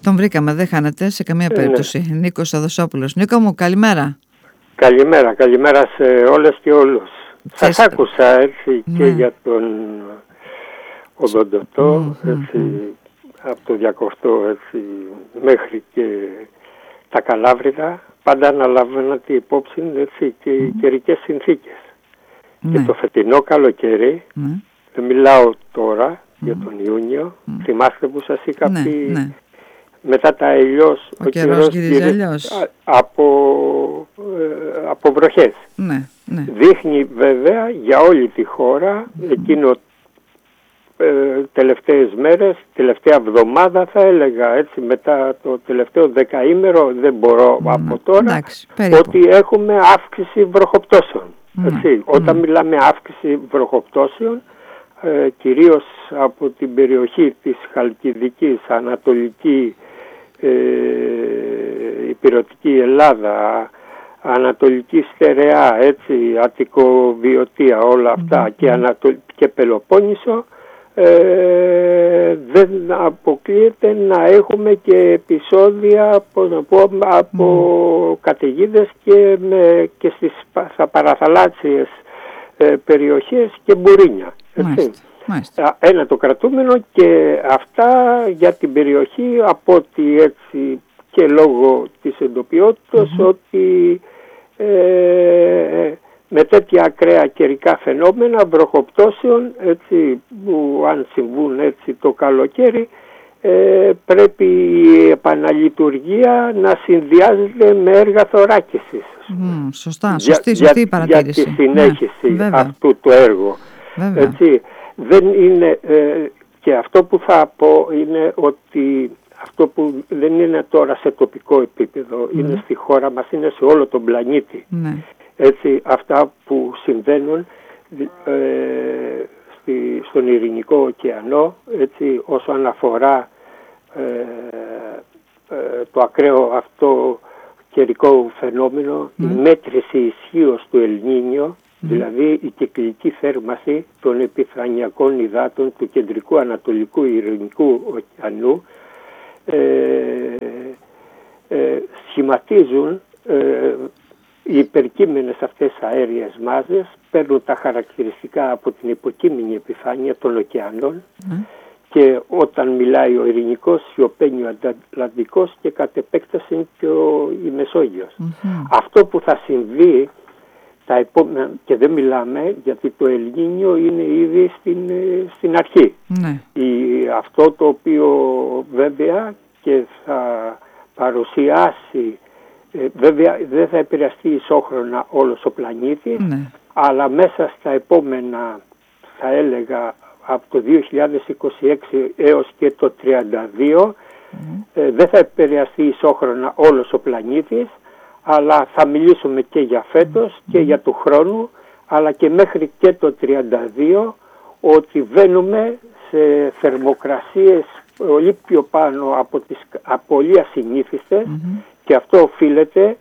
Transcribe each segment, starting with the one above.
Τον βρήκαμε, δεν χάνεται σε καμία περίπτωση. Ναι. Νίκος Αδοσόπουλος. Νίκο μου, καλημέρα. Καλημέρα σε όλες και όλους. Σας άκουσα έτσι και για τον Οδοντοτό, έτσι, από το Διακοστό έτσι, μέχρι και τα Καλάβρητα. Πάντα αναλαμβάνατε υπόψη έτσι, και οι καιρικές συνθήκες. Και το φετινό καλοκαίρι, δεν μιλάω τώρα για τον Ιούνιο, θυμάστε που σας είχα πει μετά τα ελιός, ο καιρός γυρίζει αλλιώς από βροχές. Δείχνει βέβαια για όλη τη χώρα εκείνο τελευταίες μέρες, τελευταία εβδομάδα θα έλεγα έτσι, μετά το τελευταίο δεκαήμερο δεν μπορώ από τώρα, ότι έχουμε αύξηση βροχοπτώσεων. Όταν μιλάμε αύξηση βροχοπτώσεων, κυρίως από την περιοχή της Χαλκιδικής, Ανατολική, Ηπειρωτική Ελλάδα, Ανατολική Στερεά, έτσι, Αττικοβιωτία, όλα αυτά και Πελοπόννησο, δεν αποκλείεται να έχουμε και επεισόδια από καταιγίδες και στις παραθαλάσσιες περιοχές και μπουρίνια. Ένα το κρατούμενο, και αυτά για την περιοχή, από ότι έτσι και λόγω της εντοπιότητας, ότι με τέτοια ακραία καιρικά φαινόμενα βροχοπτώσεων, έτσι, που αν συμβούν έτσι το καλοκαίρι, πρέπει η επαναλειτουργία να συνδυάζεται με έργα θωράκισης. Σωστή η παρατήρηση. Για τη συνέχιση αυτού του έργου. Έτσι, δεν είναι, και αυτό που θα πω είναι ότι αυτό που δεν είναι τώρα σε τοπικό επίπεδο, είναι στη χώρα μας, είναι σε όλο τον πλανήτη. Έτσι, αυτά που συμβαίνουν στον Ειρηνικό ωκεανό, έτσι, όσον αφορά το ακραίο αυτό καιρικό φαινόμενο, η μέτρηση ισχύως του Ελνίνιο, δηλαδή η κυκλική θέρμανση των επιφανειακών υδάτων του κεντρικού ανατολικού Ειρηνικού ωκεανού, σχηματίζουν οι υπερκείμενες αυτές αέριες μάζες, παίρνουν τα χαρακτηριστικά από την υποκείμενη επιφάνεια των ωκεανών, και όταν μιλάει ο Ειρηνικός, σιωπαίνει ο Ατλαντικός και κατ' επέκταση και η Μεσόγειος. Αυτό που θα συμβεί τα επόμενα, και δεν μιλάμε γιατί το Ελνίνιο είναι ήδη στην αρχή. Αυτό το οποίο βέβαια και θα παρουσιάσει, βέβαια δεν θα επηρεαστεί ισόχρονα όλος ο πλανήτης, αλλά μέσα στα επόμενα, θα έλεγα, από το 2026 έως και το 32, δεν θα επηρεαστεί ισόχρονα όλος ο πλανήτης, αλλά θα μιλήσουμε και για φέτος και για του χρόνου, αλλά και μέχρι και το 32, ότι βαίνουμε σε θερμοκρασίες πολύ πιο πάνω από πολύ ασυνήθιστες, και αυτό οφείλεται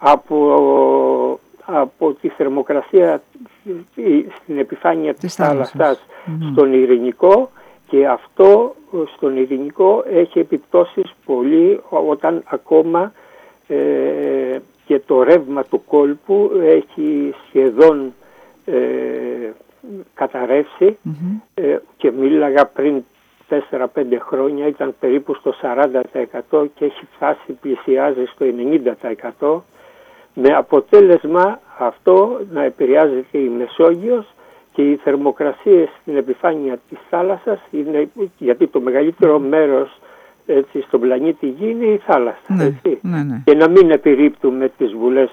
από τη θερμοκρασία στην επιφάνεια της θάλασσας στον Ειρηνικό, και αυτό στον Ειρηνικό έχει επιπτώσεις πολύ όταν ακόμα και το ρεύμα του κόλπου έχει σχεδόν καταρρεύσει, και μίλαγα πριν 4-5 χρόνια ήταν περίπου στο 40% και έχει φτάσει, πλησιάζει στο 90%, με αποτέλεσμα αυτό να επηρεάζεται η Μεσόγειος και οι θερμοκρασίες στην επιφάνεια της θάλασσας, είναι, γιατί το μεγαλύτερο μέρος έτσι, στον πλανήτη Γη είναι η θάλασσα. Και να μην επιρρύπτουμε τις βουλές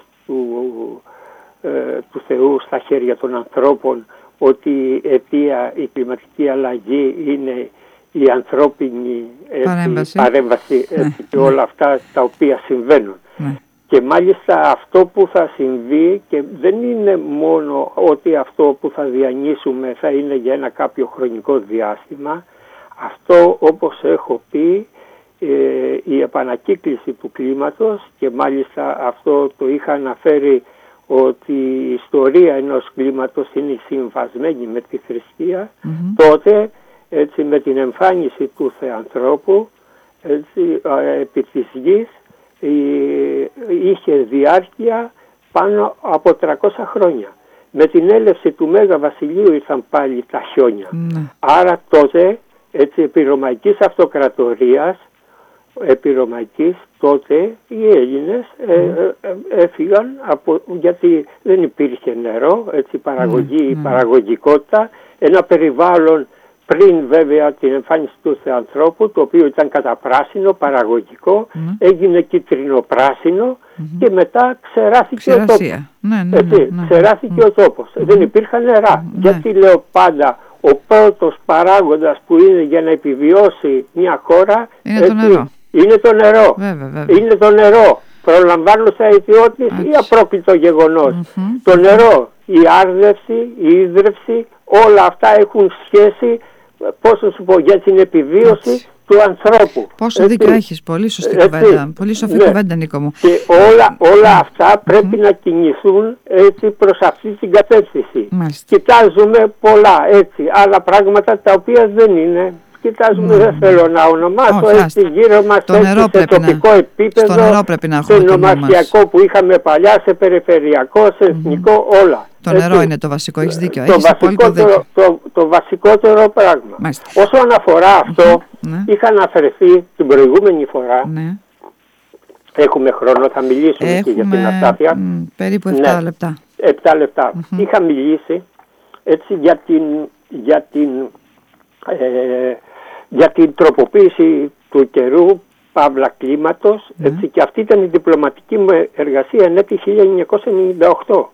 του Θεού στα χέρια των ανθρώπων, ότι η αιτία, η κλιματική αλλαγή είναι η ανθρώπινη παρέμβαση και όλα αυτά τα οποία συμβαίνουν. Και μάλιστα αυτό που θα συμβεί, και δεν είναι μόνο ότι αυτό που θα διανύσουμε θα είναι για ένα κάποιο χρονικό διάστημα, αυτό, όπως έχω πει, η επανακύκλωση του κλίματος, και μάλιστα αυτό το είχα αναφέρει, ότι η ιστορία ενός κλίματος είναι συμβασμένη με τη θρησκεία, τότε έτσι με την εμφάνιση του Θεανθρώπου έτσι, επί της γης είχε διάρκεια πάνω από 300 χρόνια. Με την έλευση του Μέγα Βασιλείου ήρθαν πάλι τα χιόνια. Άρα τότε, έτσι, επί Ρωμαϊκής Αυτοκρατορίας, τότε οι Έλληνες έφυγαν γιατί δεν υπήρχε νερό, έτσι, παραγωγικότητα, ένα περιβάλλον πριν βέβαια την εμφάνιση του Θεανθρώπου, το οποίο ήταν καταπράσινο, παραγωγικό, έγινε κίτρινο-πράσινο και μετά ξεράθηκε ο τόπος. Ξεράθηκε ο τόπος. Δεν υπήρχαν νερά. Γιατί λέω πάντα, ο πρώτος παράγοντας που είναι για να επιβιώσει μια χώρα είναι το νερό. Είναι το νερό. Βέβαια. Είναι το νερό. Προλαμβάνουσα αιτιότης ή απρόκλητο γεγονός. Το νερό, η άρδευση, η ίδρυυση, όλα αυτά έχουν σχέση, πώς να σου πω, για την επιβίωση του ανθρώπου. Πόσο δίκιο έχεις, πολύ σωστή κουβέντα. Πολύ σοφή κουβέντα, Νίκο μου. Και όλα αυτά πρέπει να κινηθούν έτσι προς αυτή την κατεύθυνση. Κοιτάζουμε πολλά έτσι, άλλα πράγματα τα οποία δεν είναι. Κοιτάζουμε, δεν θέλω να ονομάσω, έτσι γύρω μας σε τοπικό επίπεδο, σε νομαρχιακό που είχαμε παλιά, σε περιφερειακό, σε εθνικό, όλα. Το νερό είναι το βασικό, έχεις δίκιο. Το βασικότερο πράγμα. Όσον αφορά αυτό, είχα αναφερθεί την προηγούμενη φορά, έχουμε χρόνο, θα μιλήσουμε και για την αστάθεια. Περίπου 7 λεπτά. 7 λεπτά. Είχα μιλήσει έτσι για την τροποποίηση του καιρού, παύλα κλίματος, έτσι, και αυτή ήταν η διπλωματική μου εργασία ενέτη 1998,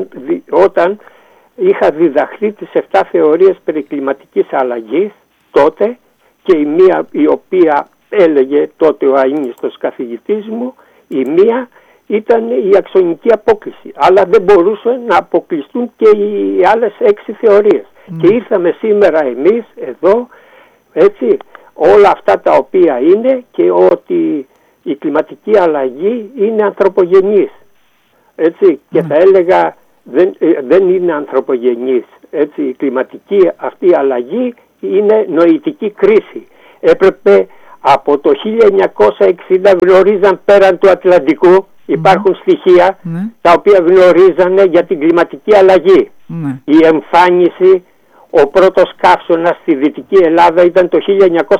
όταν είχα διδαχθεί τις 7 θεωρίες περί κλιματικής αλλαγής τότε, και η μία, η οποία έλεγε τότε ο αείμνηστος καθηγητής μου, η μία ήταν η αξονική απόκληση, αλλά δεν μπορούσαν να αποκλειστούν και οι άλλες 6 θεωρίες. Και ήρθαμε σήμερα εμείς εδώ, έτσι, όλα αυτά τα οποία είναι, και ότι η κλιματική αλλαγή είναι ανθρωπογενής. Έτσι, και θα έλεγα δεν είναι ανθρωπογενής. Έτσι, η κλιματική αυτή αλλαγή είναι νοητική κρίση. Έπρεπε από το 1960 γνωρίζαν πέραν του Ατλαντικού, υπάρχουν στοιχεία τα οποία γνωρίζανε για την κλιματική αλλαγή. Η εμφάνιση, ο πρώτος καύσωνας στη Δυτική Ελλάδα ήταν το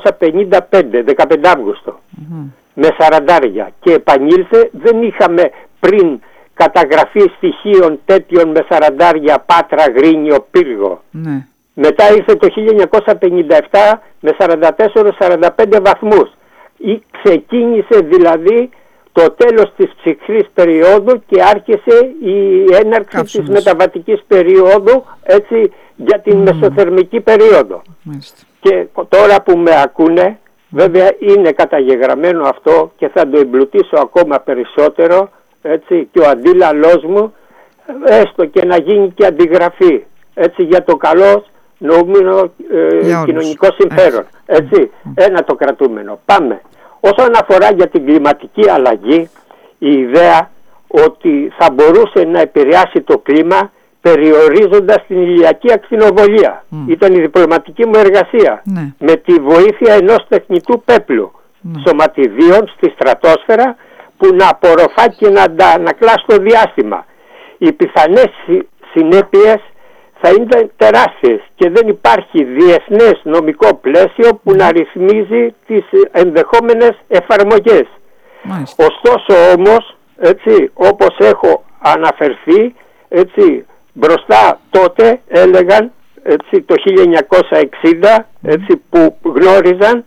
1955, 15 Αύγουστο, με σαραντάρια, και επανήλθε. Δεν είχαμε πριν καταγραφή στοιχείων τέτοιων με σαραντάρια, Πάτρα, Γρίνιο, Πύργο. Μετά ήρθε το 1957 με 44-45 βαθμούς. Ξεκίνησε δηλαδή το τέλος της ψυχρής περίοδου και άρχισε η έναρξη της μεταβατικής περίοδου, έτσι, για την μεσοθερμική περίοδο. Και τώρα που με ακούνε, βέβαια είναι καταγεγραμμένο αυτό και θα το εμπλουτίσω ακόμα περισσότερο, έτσι, και ο αντίλαλός μου, έστω και να γίνει και αντιγραφή, έτσι, για το καλό νόμιμο κοινωνικό συμφέρον. Έτσι, ένα το κρατούμενο. Πάμε. Όσον αφορά για την κλιματική αλλαγή, η ιδέα ότι θα μπορούσε να επηρεάσει το κλίμα περιορίζοντας την ηλιακή ακτινοβολία. Ήταν η διπλωματική μου εργασία. Με τη βοήθεια ενός τεχνητού πέπλου σωματιδίων στη στρατόσφαιρα που να απορροφά και να τα ανακλά στο διάστημα. Οι πιθανές συνέπειες θα είναι τεράστιες και δεν υπάρχει διεθνές νομικό πλαίσιο που να ρυθμίζει τις ενδεχόμενες εφαρμογές. Ωστόσο όμως, έτσι, όπως έχω αναφερθεί, έτσι, μπροστά τότε έλεγαν, έτσι, το 1960, έτσι, που γνώριζαν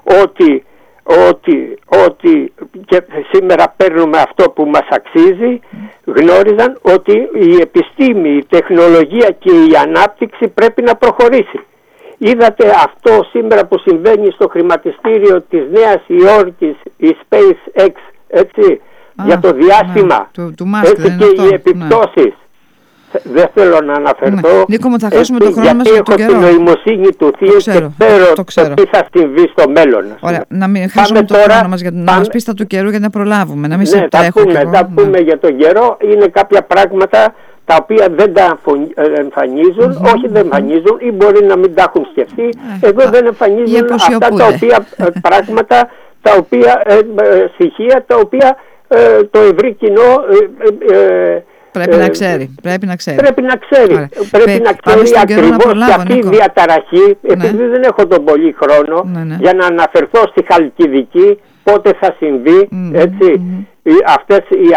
ότι και σήμερα παίρνουμε αυτό που μας αξίζει, γνώριζαν ότι η επιστήμη, η τεχνολογία και η ανάπτυξη πρέπει να προχωρήσει. Είδατε αυτό σήμερα που συμβαίνει στο χρηματιστήριο της Νέας Υόρκης, η SpaceX, έτσι, για το διάστημα, έτσι, και οι επιπτώσεις. Δεν θέλω να αναφερθώ, Νίκο μου, θα χάσουμε τον χρόνο μας για τον καιρό. Έχω την νοημοσύνη του Θείου και ξέρω τι θα συμβεί στο μέλλον. Ωραία, να μην χάσουμε τον χρόνο μας για να μας πεις τα του καιρού για να προλάβουμε, να μην σε τρέχω. Θα πούμε για τον καιρό. Είναι κάποια πράγματα τα οποία δεν τα εμφανίζουν, όχι δεν εμφανίζουν, ή μπορεί να μην τα έχουν σκεφτεί. Εδώ δεν εμφανίζουν αυτά τα οποία πράγματα στοιχεία τα οποία το ευρύ κοινό πρέπει να ξέρει. Πρέπει να ξέρει ακριβώς και αυτή η διαταραχή, επειδή δεν έχω τον πολύ χρόνο για να αναφερθώ στη Χαλκιδική, πότε θα συμβεί, αυτές οι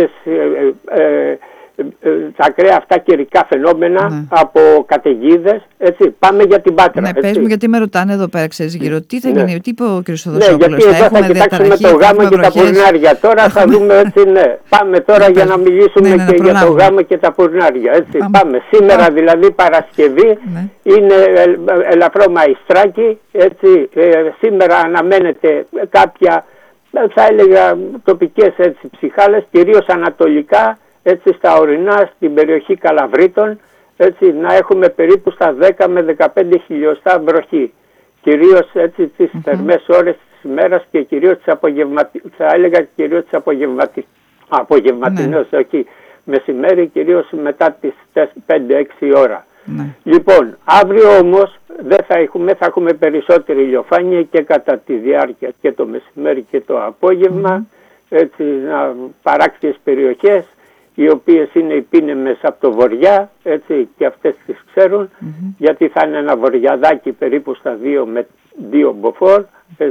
τα ακραία αυτά καιρικά φαινόμενα από καταιγίδες, πάμε για την Πάτρα. Ναι, πες μου, γιατί με ρωτάνε εδώ πέρα, ξέρεις γύρω, τι θα γίνει, τι είπε ο κ. Θοδοσόπουλος. Ναι, γιατί εδώ θα κοιτάξουμε το γάμο και τα πουρνάρια. Τώρα θα δούμε, πάμε τώρα για να μιλήσουμε και για το γάμο και τα πουρνάρια. Πάμε. Σήμερα δηλαδή Παρασκευή, είναι ελαφρό μαϊστράκι, σήμερα αναμένεται κάποια, θα έλεγα, τοπικές ψυχάλες, κυρίως ανατολικά, στα ορεινά, στην περιοχή Καλαβρίτων, να έχουμε περίπου στα 10 με 15 χιλιοστά βροχή. Κυρίως τις θερμές ώρες της ημέρας και κυρίως τις απογευματινές, όχι μεσημέρι, κυρίως μετά τις 5-6 ώρα. Λοιπόν, αύριο όμως θα έχουμε περισσότερη ηλιοφάνεια και κατά τη διάρκεια και το μεσημέρι και το απόγευμα, παράκτιες περιοχές, οι οποίες είναι οι πίνεμες από το βοριά, και αυτές τις ξέρουν, γιατί θα είναι ένα βοριαδάκι περίπου στα 2 με 2 μποφόρ,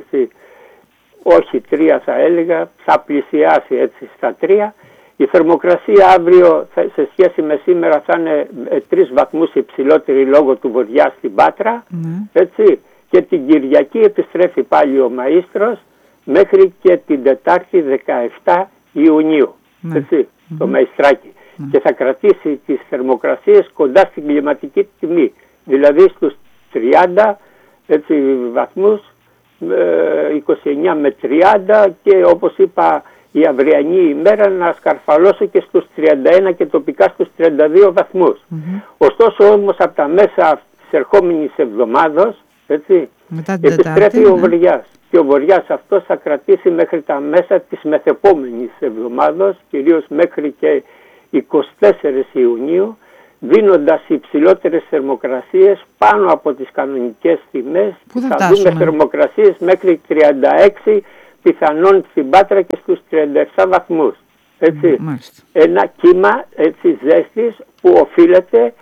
όχι 3 θα έλεγα, θα πλησιάσει στα 3. Η θερμοκρασία αύριο σε σχέση με σήμερα θα είναι 3 βαθμούς υψηλότερη λόγω του βοριά στην Πάτρα, και την Κυριακή επιστρέφει πάλι ο Μαΐστρος μέχρι και την Τετάρτη 17 Ιουνίου. Το Μαϊστράκι, και θα κρατήσει τις θερμοκρασίες κοντά στην κλιματική τιμή, δηλαδή στους 30 βαθμούς, 29 με 30, και όπως είπα η αυριανή ημέρα να σκαρφαλώσω και στους 31 και τοπικά στους 32 βαθμούς. Ωστόσο όμως από τα μέσα της ερχόμενης εβδομάδος επιστρέφει ο βοριάς. Και ο βοριάς αυτός θα κρατήσει μέχρι τα μέσα της μεθεπόμενης εβδομάδος, κυρίως μέχρι και 24 Ιουνίου, δίνοντας υψηλότερες θερμοκρασίες πάνω από τις κανονικές τιμές. Θα δούμε θερμοκρασίες μέχρι 36, πιθανόν στην Πάτρα και στους 37 βαθμούς. Ένα κύμα ζέστης που οφείλεται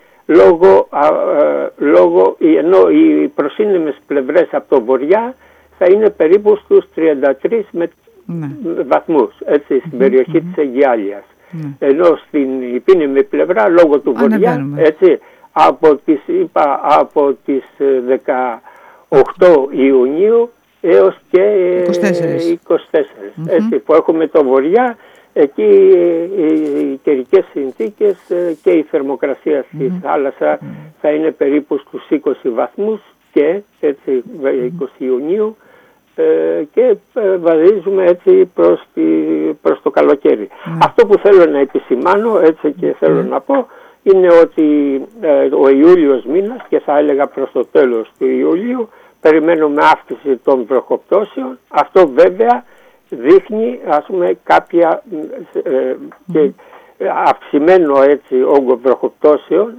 ενώ οι προσύνεμες πλευρές από το βοριά θα είναι περίπου στους 33 βαθμούς, στην περιοχή της Αιγιάλιας. Ενώ στην υπήνεμη πλευρά, λόγω του βοριά, από τις 18 Ιουνίου έως και 24. Που έχουμε το βοριά, εκεί οι καιρικές συνθήκες και η θερμοκρασία στη θάλασσα θα είναι περίπου στους 20 βαθμούς και 20 Ιουνίου, και βαδίζουμε προς το καλοκαίρι. Αυτό που θέλω να επισημάνω και θέλω να πω είναι ότι ο Ιούλιος μήνας, και θα έλεγα προς το τέλος του Ιουλίου, περιμένουμε αύξηση των βροχοπτώσεων. Αυτό βέβαια δείχνει κάποια και αυξημένο όγκο βροχοπτώσεων,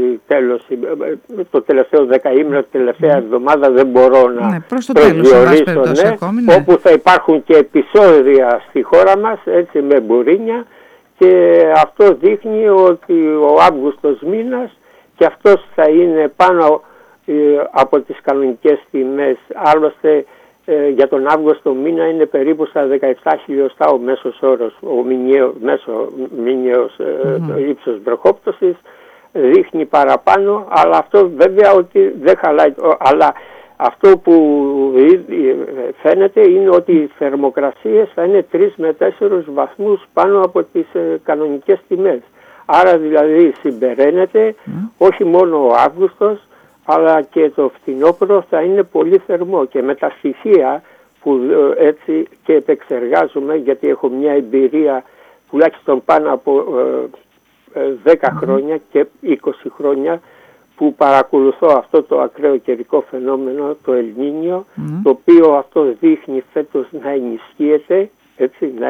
το τελευταίο δεκαήμερο, τελευταία εβδομάδα δεν μπορώ να προσδιορίσω, όπου θα υπάρχουν και επεισόδια στη χώρα μας, με μπουρίνια, και αυτό δείχνει ότι ο Αύγουστος μήνας και αυτός θα είναι πάνω από τις κανονικές τιμές. Άλλωστε για τον Αύγουστο μήνα είναι περίπου στα 17 χιλιοστά ο μέσος όρος, ο μηνιαίος ύψος βροχόπτωσης, δείχνει παραπάνω, αλλά αυτό βέβαια ότι δεν χαλάει. Αλλά αυτό που φαίνεται είναι ότι οι θερμοκρασίες θα είναι 3 με 4 βαθμούς πάνω από τις κανονικές τιμές. Άρα δηλαδή συμπεραίνεται όχι μόνο ο Αύγουστος, αλλά και το φθινόπωρο θα είναι πολύ θερμό, και με τα στοιχεία που έτσι και επεξεργάζομαι, γιατί έχω μια εμπειρία τουλάχιστον πάνω από 10 χρόνια και 20 χρόνια που παρακολουθώ αυτό το ακραίο καιρικό φαινόμενο, το Ελνίνιο, το οποίο αυτό δείχνει φέτος να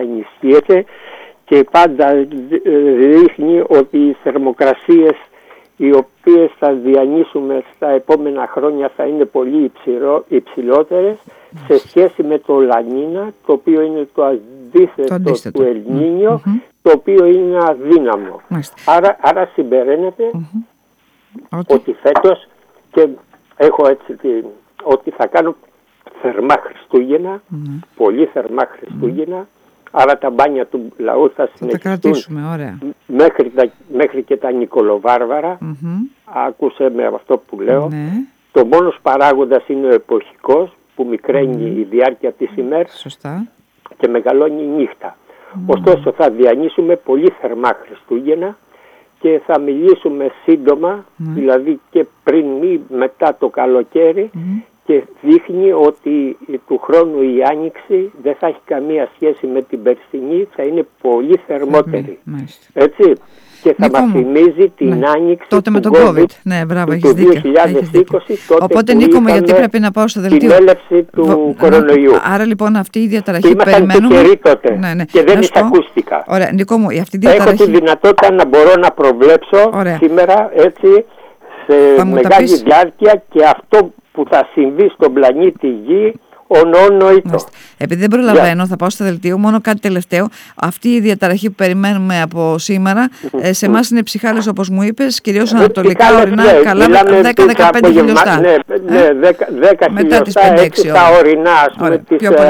ενισχύεται, και πάντα δείχνει ότι οι θερμοκρασίες οι οποίες θα διανύσουμε στα επόμενα χρόνια θα είναι πολύ υψηλότερες σε σχέση με το Λανίνα, το οποίο είναι το αντίθετο του Ελνίνιο, το οποίο είναι αδύναμο. Άρα συμπεραίνεται ότι φέτος, και έχω έτσι ότι θα κάνω θερμά Χριστούγεννα, πολύ θερμά Χριστούγεννα, άρα τα μπάνια του λαού θα συνεχιστούν μέχρι και τα Νικολοβάρβαρα. Άκουσε με αυτό που λέω. Το μόνος παράγοντας είναι ο εποχικός, που μικραίνει η διάρκεια της ημέρας και μεγαλώνει η νύχτα. Ωστόσο θα διανύσουμε πολύ θερμά Χριστούγεννα και θα μιλήσουμε σύντομα, δηλαδή και πριν ή μετά το καλοκαίρι, και δείχνει ότι του χρόνου η Άνοιξη δεν θα έχει καμία σχέση με την περσινή, θα είναι πολύ θερμότερη. Έτσι. Και θα μας θυμίζει την Άνοιξη τότε με τον COVID. Ναι, μπράβο, του 2020, οπότε Νίκο μου, γιατί πρέπει να πάω στο δελτίο. Την έλευση του κορονοϊού. Άρα λοιπόν αυτή η διαταραχή που περιμένουμε. Ήμασταν τότε και δεν εισακούστηκα. Ωραία, Νίκο μου, αυτή η διαταραχή. Έχω τη δυνατότητα να μπορώ να προβλέψω σήμερα έτσι σε μεγάλη διάρκεια και αυτό που θα συμβεί στον πλανήτη Γη ονόητο. Επειδή δεν προλαβαίνω, θα πάω στο δελτίο. Μόνο κάτι τελευταίο. Αυτή η διαταραχή που περιμένουμε από σήμερα, σε εμάς είναι ψυχάλες, όπως μου είπες, κυρίως ανατολικά, ορεινά, καλά, 10-15 χιλιοστά. Ναι, 10 μετά τις χιλιοστά, 5-6 τα ορεινά, ας πούμε,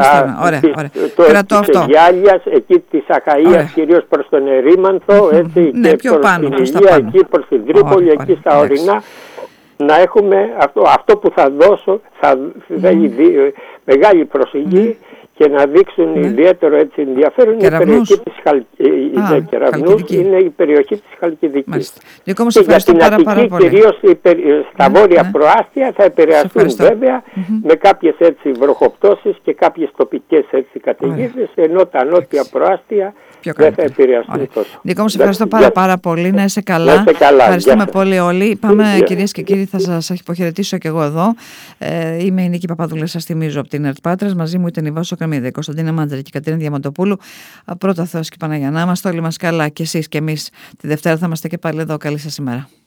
κρατώ αυτό. Της Γυάλιας, εκεί της Αχαΐας, κυρίως προς τον Ερήμανθο, έτσι, και προς την Ηλία, εκεί προς την Τρίπολη, εκεί στα ορεινά. Να έχουμε αυτό που θα δώσω, θα θέλει μεγάλη προσοχή και να δείξουν ιδιαίτερο έτσι ενδιαφέρον η περιοχή της Κεραυνούς, είναι η περιοχή της Χαλκιδικής. Και για την Αττική, κυρίως στα βόρεια προάστια, θα επηρεαστούν βέβαια με κάποιες έτσι βροχοπτώσεις και κάποιες τοπικές έτσι καταιγίδες, ενώ τα νότια προάστια δεν θα επηρεαστούν τόσο. Νίκο μου, σε ευχαριστώ πάρα πολύ. Να είσαι καλά. Ευχαριστούμε πολύ όλοι. Πάμε, κυρίες και κύριοι, θα σας υποχαιρετήσω και εγώ εδώ. Είμαι η Νίκη Παπαδούλου, σας θυμίζω, από την ΕΡΤ Πάτρας. Μαζί μου ήταν η Βάσο Καμίδη, Κωνσταντίνα Μάντζαρη και Κατερίνα Διαμαντοπούλου. Πρώτα Θεός και Παναγιά να είμαστε όλοι μας καλά, και εσείς και εμείς. Τη Δευτέρα θα είμαστε και πάλι εδώ. Καλή σας ημέρα.